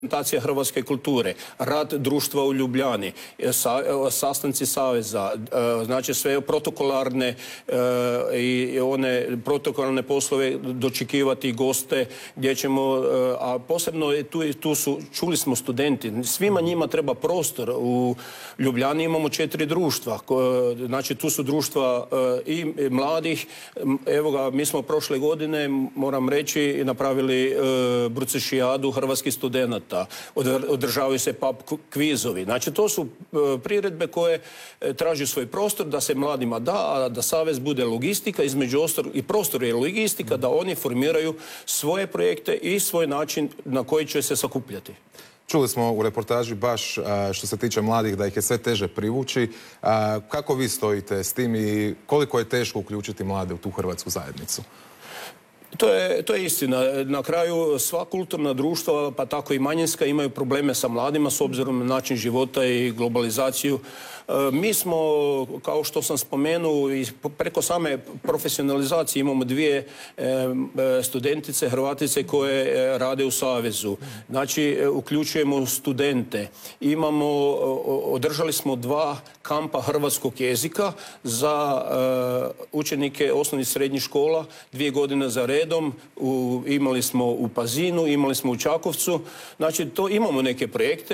Prezentacija hrvatske kulture, rad društva u Ljubljani, sastanci saveza, znači sve protokolarne i one protokolarne poslove, dočekivati goste gdje ćemo, a posebno tu su, čuli smo studenti, svima njima treba prostor. U Ljubljani imamo 4 društva, znači tu su društva i mladih. Evo ga, mi smo prošle godine, moram reći, napravili brucešijadu hrvatskih studenata. Održavaju se pub kvizovi. Znači, to su priredbe koje traže svoj prostor da se mladima da, a da savez bude logistika, između ostalog i prostor je logistika, da oni formiraju svoje projekte i svoj način na koji će se sakupljati. Čuli smo u reportaži baš što se tiče mladih da ih je sve teže privući. Kako vi stojite s tim i koliko je teško uključiti mlade u tu hrvatsku zajednicu? To je istina. Na kraju sva kulturna društva, pa tako i manjinska, imaju probleme sa mladima s obzirom na način života i globalizaciju. Mi smo, kao što sam spomenuo, preko same profesionalizacije imamo 2 studentice, Hrvatice, koje rade u Savezu. Znači, uključujemo studente. Održali smo 2 kampa hrvatskog jezika za učenike osnovnih i srednjih škola, 2 godine za redom. Imali smo u Pazinu, imali smo u Čakovcu. Znači, to imamo neke projekte,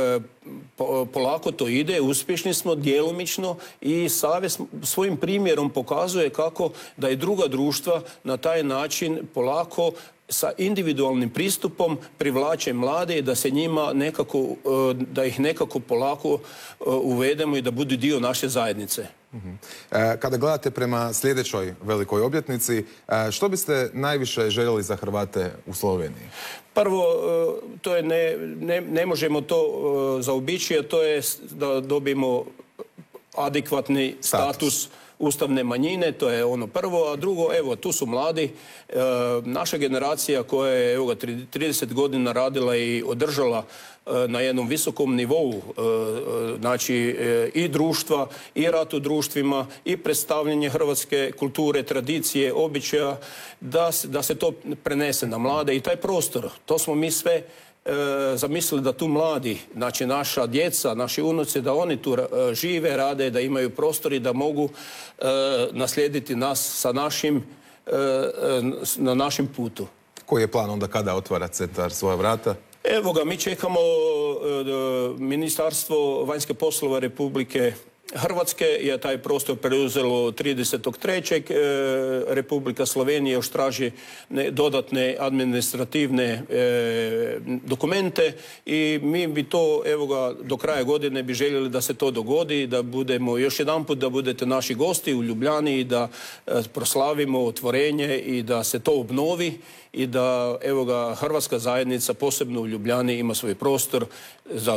polako to ide, uspješni smo djelomično i Savez svojim primjerom pokazuje kako da i druga društva na taj način polako sa individualnim pristupom privlače mlade i da se njima nekako, da ih nekako polako uvedemo i da budu dio naše zajednice. Kada gledate prema sljedećoj velikoj obljetnici, što biste najviše željeli za Hrvate u Sloveniji? Prvo, to je ne možemo to zaobići, a to je da dobijemo adekvatni status ustavne manjine, to je ono prvo, a drugo, evo, tu su mladi, naša generacija koja je 30 godina radila i održala na jednom visokom nivou, znači i društva, i rad u društvima, i predstavljanje hrvatske kulture, tradicije, običaja, da se to prenese na mlade i taj prostor. To smo mi sve zamislili da tu mladi, znači naša djeca, naši unuci, da oni tu žive, rade, da imaju prostor i da mogu naslijediti nas sa na našem putu. Koji je plan onda kada otvara centar svoja vrata? Evo ga, mi čekamo Ministarstvo vanjskih poslova Republike Hrvatske je taj prostor preuzelo 30.3. Republika Slovenija još traži dodatne administrativne dokumente i mi bi to, evo ga, do kraja godine bi željeli da se to dogodi, da budemo još jedanput, da budete naši gosti u Ljubljani i da proslavimo otvorenje i da se to obnovi i da, evo ga, hrvatska zajednica, posebno u Ljubljani, ima svoj prostor za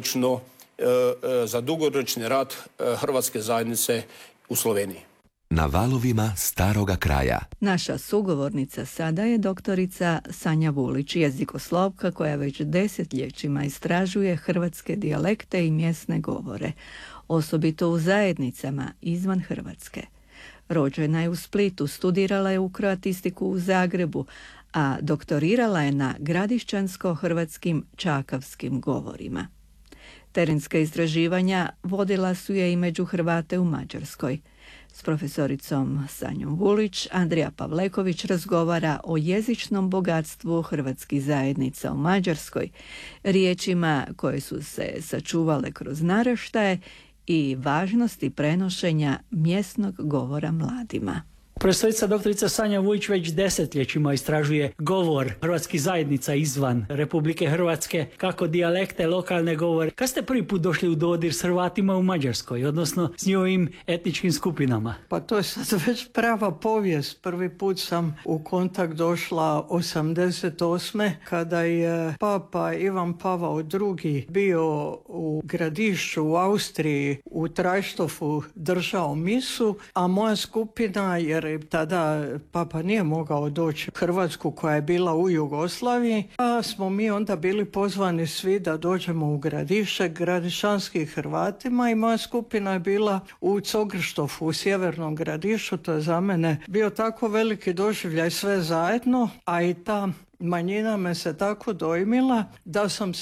dugoročni rad hrvatske zajednice u Sloveniji. Na valovima staroga kraja. Naša sugovornica sada je doktorica Sanja Vulić, jezikoslovka koja već desetljećima istražuje hrvatske dijalekte i mjesne govore, osobito u zajednicama izvan Hrvatske. Rođena je u Splitu, studirala je u kroatistiku u Zagrebu, a doktorirala je na gradišćansko-hrvatskim čakavskim govorima. Terenska istraživanja vodila su je i među Hrvate u Mađarskoj. S profesoricom Sanjom Vulić, Andrija Pavleković razgovara o jezičnom bogatstvu hrvatskih zajednica u Mađarskoj, riječima koje su se sačuvale kroz naraštaje i važnosti prenošenja mjesnog govora mladima. Profesorica doktorica Sanja Vujić već desetljećima istražuje govor hrvatskih zajednica izvan Republike Hrvatske, kako dijalekte, lokalne govore. Kad ste prvi put došli u dodir s Hrvatima u Mađarskoj, odnosno s njihovim etničkim skupinama? Pa to je sad već prava povijest. Prvi put sam u kontakt došla 88. kada je papa Ivan Pavao II. Bio u Gradišću u Austriji, u Trajštofu držao misu, a moja skupina, jer ali tada papa nije mogao doći u Hrvatsku koja je bila u Jugoslaviji, pa smo mi onda bili pozvani svi da dođemo u Gradiše, gradišanskih Hrvatima, i moja skupina je bila u Cogrštofu, u sjevernom Gradišu. To je za mene bio tako veliki doživljaj sve zajedno, a i ta manjina me se tako dojmila da sam